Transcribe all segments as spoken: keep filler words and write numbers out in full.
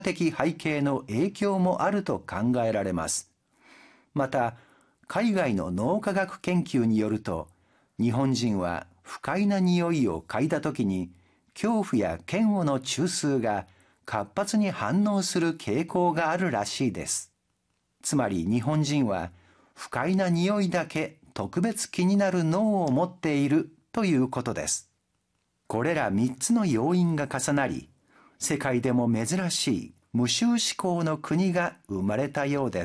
的背景の影響もあると考えられます。また、海外の脳科学研究によると、日本人は不快な匂いを嗅いだときに、恐怖や嫌悪の中枢が活発に反応する傾向があるらしいです。つまり日本人は不快な匂いだけ特別気になる脳を持っているということです。これらみっつの要因が重なり、世界でも珍しい無臭思考の国が生まれたようです。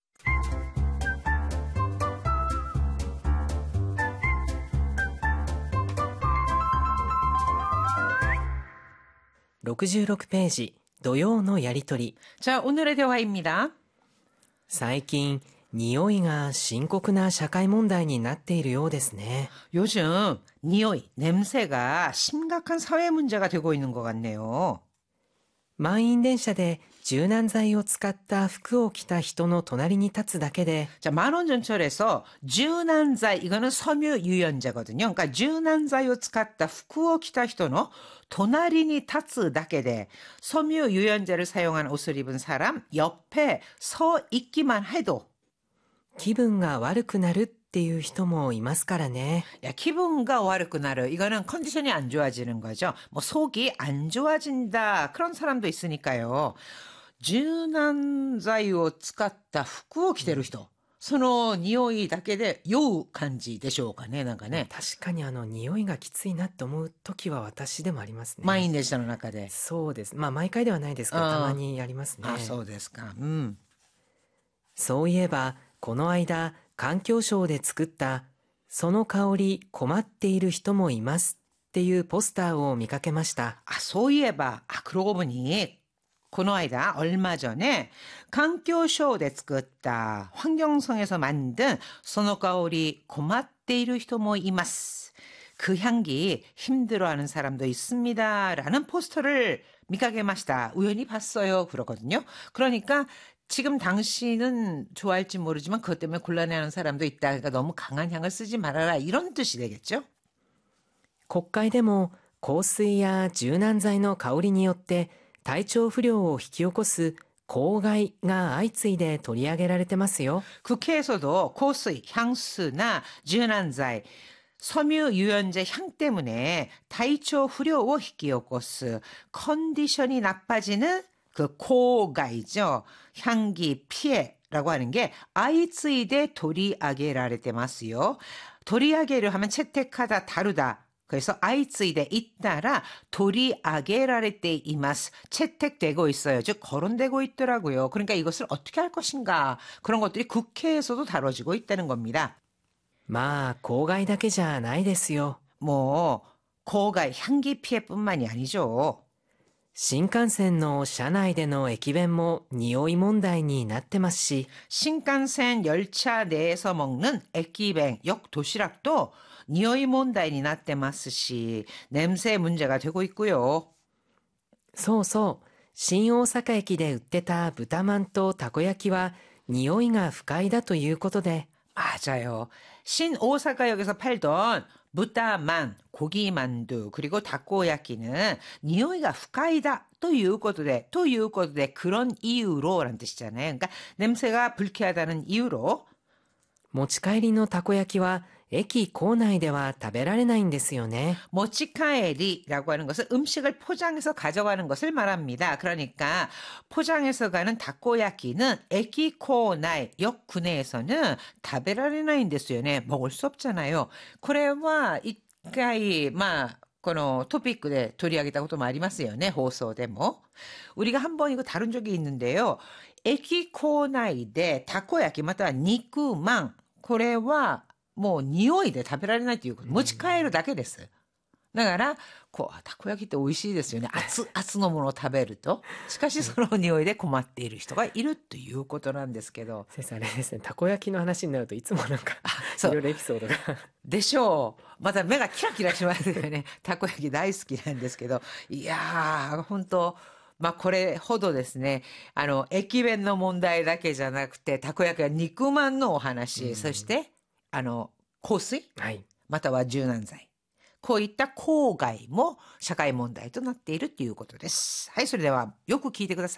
ろくじゅうろくページ土曜のやりとり。 자, 오늘의 대화입니다. 最近匂いが深刻な社会問題になっているようですね。 요즘 니오이, 냄새가 심각한 사회 문제가 되고 있는 것 같네요. 満員電車で柔軟剤を使った服を着た人の隣に立つだけで 자, 만원전철에서 주난자이, 이거는 섬유 유연제거든요. 그러니까 주난자이를 使った 服を着た人の 도나리니 타츠 다케데 섬유 유연제를 사용한 옷을 입은 사람 옆에 서 있기만 해도 気分が悪くなるっていう人もいますからね。 야, 기분가 와르쿠나르. 이거는 컨디션이 안 좋아지는 거죠. 뭐 속이 안 좋아진다. 그런 사람도 있으니까요. 주난자이를 使った 服を着てる人。その匂いだけで酔う感じでしょうかね、なんかね。 確かにあの匂いがきついなと思う時は私でもありますね。 満員電車の中で。 そうです。まあ毎回ではないですけど、たまにありますね。 あ、そうですか。うん。 そういえば、この間、環境省で作った、その香り困っている人もいますっていうポスターを見かけました。 あ、そういえば、あ、그러고 보니、この間, 얼마 전에環境省で 作った 환경성에서 만든 その香り 困っている人もいます. 그 향기 힘들어하는 사람도 있습니다. 라는 포스터를 見かけました. 우연히 봤어요. 그러거든요. 그러니까 지금 당신은 좋아할지 모르지만 그것 때문에 곤란해하는 사람도 있다. 그러니까 너무 강한 향을 쓰지 말아라. 이런 뜻이 되겠죠? 国会でも香水や柔軟剤の香りによって体調不良を引き起こす公害が相次いで取り上げられてますよ。 국회에서도 고수의, 향수나 주난자이, 섬유 유연제 향 때문에体調 不良を 引き起こす 컨디션이 나빠지는 그 고가이죠. 향기 피해라고 하는 게 아이츠이데 도리아게라레테마스요. 도리아게를 하면 채택하다, 다루다. 그래서 아이츠이데 잇따라 도리아게라레테 이마스 채택되고 있어요. 즉 거론되고 있더라고요. 그러니까 이것을 어떻게 할 것인가 그런 것들이 국회에서도 다뤄지고 있다는 겁니다. まあ公害だけじゃないですよ. 뭐 고가의 향기 피해뿐만이 아니죠. 新幹線の車内での駅弁も匂い問題になってますし 신칸센 열차 내에서 먹는駅弁, 역 도시락도 니오이 문제になってますし 냄새 문제가 되고 있고요. そうそう。新大阪駅で売ってた豚まんとたこ焼きは匂いが不快だということで 맞아요. 신오사카역에서 팔던 부타만, 고기만두, 그리고 다코야끼는 니오이가 후카이다 또いうことで, 또いうことで 그런 이유로 라는 뜻이잖아요. 그러니까 냄새가 불쾌하다는 이유로 持ち帰りのたこ焼きは駅構内では食べられないんですよね. 모치카에리라고 하는 것은 음식을 포장해서 가져가는 것을 말합니다. 그러니까 포장해서 가는 다코야끼는 에키 코나이 역 구내에서는 타베라레나인 데스요. 네, 먹을 수 없잖아요. これは一回まあこのトピックで取り上げたこともありますよね。放送でも 우리가 한번 이거 다룬 적이 있는데요. 에키 코나이で 다코야끼 または肉まんこれはもう匂いで食べられないということ。持ち帰るだけです。だからこうたこ焼きって美味しいですよね。熱熱のものを食べると。しかしその匂いで困っている人がいるということなんですけど。 先生あれですね。たこ焼きの話になるといつもなんかいろいろエピソードがでしょう。また目がキラキラしますよね。たこ焼き大好きなんですけど、いやー本当。まあこれほどですね、あの駅弁の問題だけじゃなくて、たこ焼きは肉まんのお話、そしてあの香水、 はい、 または柔軟剤、 こういった郊外も社会問題となっているということです。はい、それではよく聞いてください。